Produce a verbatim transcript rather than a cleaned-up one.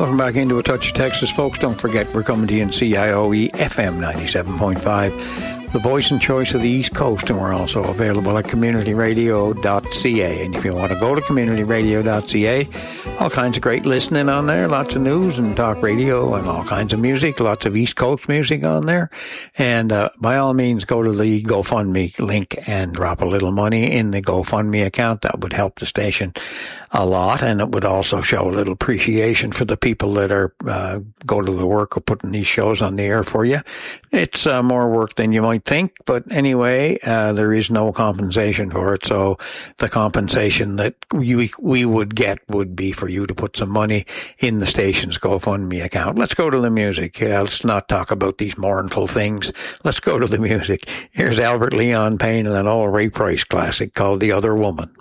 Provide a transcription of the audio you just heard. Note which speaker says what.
Speaker 1: Welcome back into A Touch of Texas, folks. Don't forget, we're coming to you in C I O E F M ninety-seven point five, the voice and choice of the East Coast, and we're also available at community radio dot c a. And if you want to go to community radio dot c a, all kinds of great listening on there, lots of news and talk radio and all kinds of music, lots of East Coast music on there. And uh, by all means, go to the GoFundMe link and drop a little money in the GoFundMe account. That would help the station a lot, and it would also show a little appreciation for the people that are uh, go to the work of putting these shows on the air for you. It's uh, more work than you might think, but anyway, uh, there is no compensation for it. So the compensation that we we would get would be for you to put some money in the station's GoFundMe account. Let's go to the music. Uh, let's not talk about these mournful things. Let's go to the music. Here's Albert Leon Payne and an old Ray Price classic called "The Other Woman."